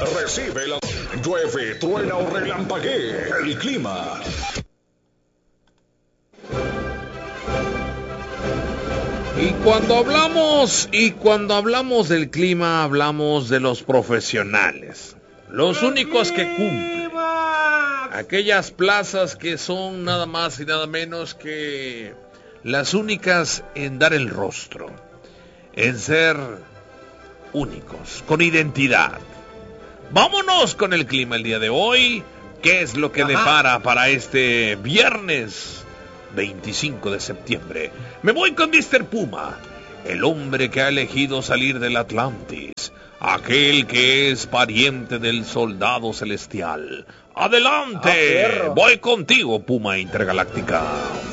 Recibe la... Llueve, truena o relampaguee. El clima. Y cuando hablamos del clima, hablamos de los profesionales. Los únicos que cumplen. Aquellas plazas que son nada más y nada menos que las únicas en dar el rostro. En ser únicos, con identidad. Vámonos con el clima el día de hoy. ¿Qué es lo que depara para este viernes 25 de septiembre? Me voy con Mr. Puma, el hombre que ha elegido salir del Atlantis, aquel que es pariente del soldado celestial. ¡Adelante! Voy contigo, Puma Intergaláctica.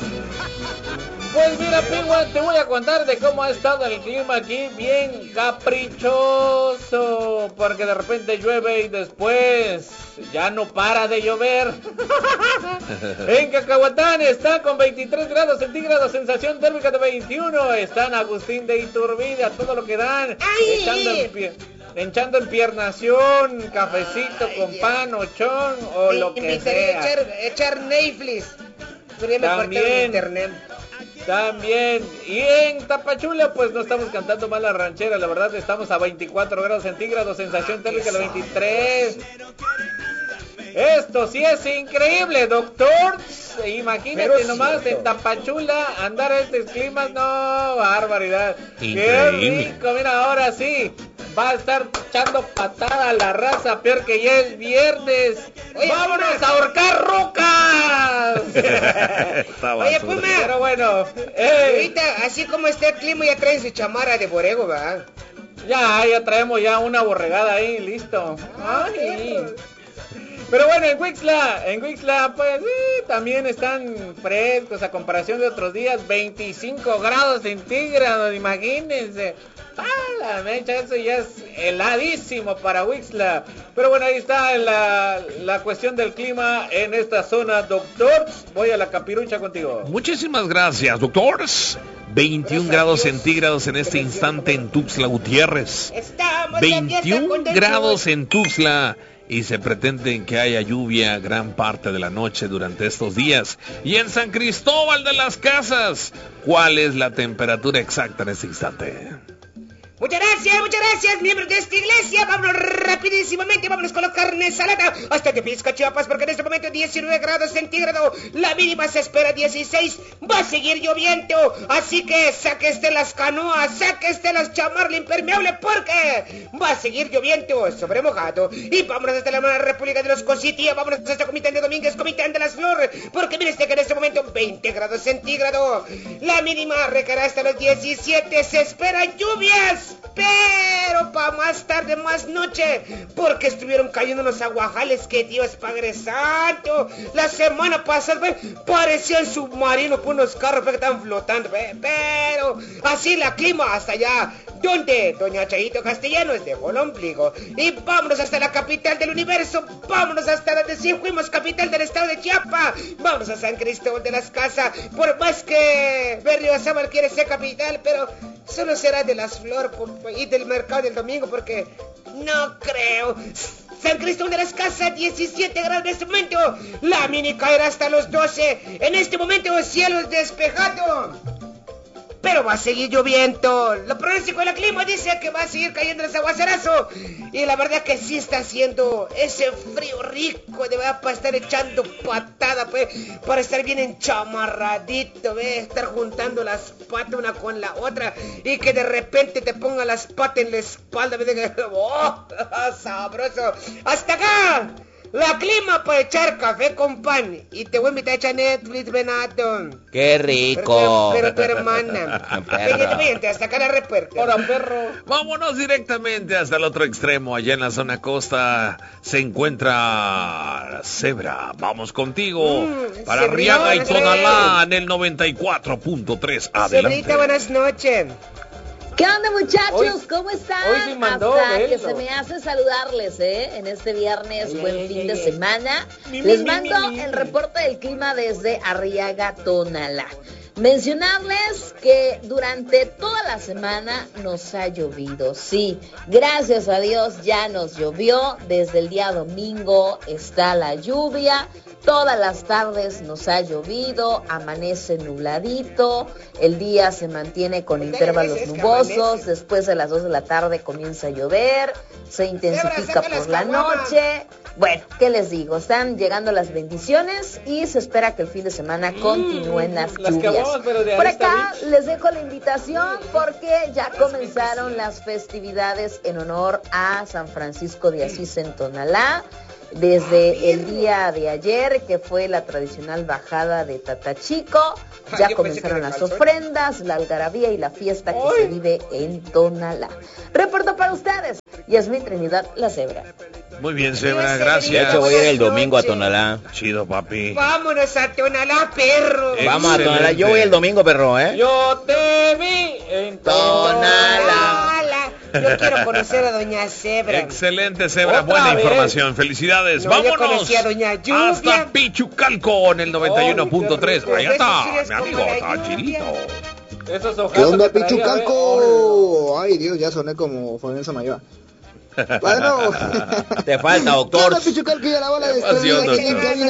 Pues mira, Pingüe, te voy a contar de cómo ha estado el clima aquí, bien caprichoso, porque de repente llueve y después ya no para de llover. En Cacahuatán está con 23 grados centígrados, sensación térmica de 21, están Agustín de Iturbide a todo lo que dan, echando empiernación, cafecito con pan, ochón o lo que sea. Echar Netflix, pero ya me cortaron el internet. También, y en Tapachula pues no estamos cantando mal la ranchera, la verdad estamos a 24 grados centígrados, sensación térmica de 23. Esto sí es increíble, doctor. Imagínate nomás en Tapachula andar a estos climas, no, barbaridad. Increíble. Qué rico, mira, ahora sí va a estar echando patada a la raza, peor que ya es viernes. Oye, ¡vámonos a ahorcar rucas! Oye, Puma, pero bueno, ahorita, así como está el clima, ya traen su chamarra de borrego, ¿verdad? Ya traemos ya una borregada ahí, listo. Ay. Pero bueno, en Wixla, pues también están frescos a comparación de otros días, 25 grados centígrados, imagínense. La mecha, eso ya es heladísimo para Wixla. Pero bueno, ahí está la cuestión del clima en esta zona, doctor. Voy a la capirucha contigo. Muchísimas gracias, doctores. 21 grados centígrados en este instante en Tuxtla Gutiérrez. 21 grados en Tuxtla. Y se pretende que haya lluvia gran parte de la noche durante estos días. Y en San Cristóbal de las Casas, ¿cuál es la temperatura exacta en este instante? Muchas gracias, miembros de esta iglesia. Vámonos rapidísimamente, vámonos con la carne salada hasta Tepisco, Chiapas, porque en este momento 19 grados centígrados, la mínima se espera 16, va a seguir lloviendo, así que sáquese las canoas, sáquese las chamarras impermeables, porque va a seguir lloviendo sobre mojado. Y vámonos hasta la República de los Cositías, vámonos hasta Comitán de Domínguez, Comitán de las Flores, porque mire que en este momento 20 grados centígrados, la mínima recaerá hasta los 17, se esperan lluvias. Pero para más tarde, más noche, porque estuvieron cayendo unos aguajales que Dios Padre Santo. La semana pasada parecían submarinos por unos carros que estaban flotando, pero así la clima hasta allá, donde doña Chayito Castellanos dejó el ombligo. Y vámonos hasta la capital del universo, vámonos hasta donde sí fuimos capital del estado de Chiapas, vámonos a San Cristóbal de las Casas, por más que Berriozábal quiere ser capital, pero solo será de las Flores y del mercado del domingo, porque no creo. San Cristóbal de las Casas, 17 grados en este momento, la mini caerá hasta los 12, en este momento cielos despejados, pero va a seguir lloviendo. Lo pronóstico de la clima dice que va a seguir cayendo ese aguacerazo, y la verdad que sí está haciendo ese frío rico, de verdad, para estar echando patada, pues, para estar bien enchamarradito, estar juntando las patas una con la otra, y que de repente te ponga las patas en la espalda, ¡oh! Sabroso. Hasta acá la clima para echar café con pan. Y te voy a invitar a echar Netflix, Benato. ¡Qué rico! Pero tu hermana. Vente, hasta acá la repuerta. Ahora, perro. Vámonos directamente hasta el otro extremo. Allá en la zona costa se encuentra Zebra. Vamos contigo para Arriaga y Tonalá en el 94.3. Adelante. Zebrita, buenas noches. ¿Qué onda, muchachos? ¿Cómo están? Hoy sí mandó Hasta verlo. que se me hace saludarles, en este viernes, buen fin de semana. Les mando el reporte del clima desde Arriaga, Tonalá. Mencionarles que durante toda la semana nos ha llovido, sí, gracias a Dios ya nos llovió, desde el día domingo está la lluvia, todas las tardes nos ha llovido, amanece nubladito, el día se mantiene con intervalos nubosos, después de las 2 de la tarde comienza a llover, se intensifica por la noche. Bueno, ¿qué les digo? Están llegando las bendiciones y se espera que el fin de semana continúen las lluvias. Por acá les dejo la invitación porque ya comenzaron las festividades en honor a San Francisco de Asís en Tonalá. Desde el día de ayer, que fue la tradicional bajada de Tatachico, ya comenzaron las ofrendas, la algarabía y la fiesta que se vive en Tonalá. Reporto para ustedes, Yasmín Trinidad, la Cebra. Muy bien, Cebra, gracias. De hecho, voy a ir el domingo a Tonalá. Chido, papi. Vámonos a Tonalá, perro. Vamos a Tonalá. Yo voy el domingo, perro, ¿eh? Yo te vi en Tonalá. Yo quiero conocer a Doña Cebra. Excelente, Cebra. Otra Buena vez. información. Felicidades. No, yo Vámonos conocí a Doña Lluvia. hasta Pichucalco en el 91.3. Oh, Ahí está, besos, mi amigo, como la está lluvia. chilito. Esos ¿Qué ojazos onda, que traía, Pichucalco? Ay, Dios, ya soné como Fonenza Mayor. Bueno, Te falta, ¿qué doctor. onda, Pichucalco? Y a la bola de Qué pasión, estrellas aquí en doctor. cabina.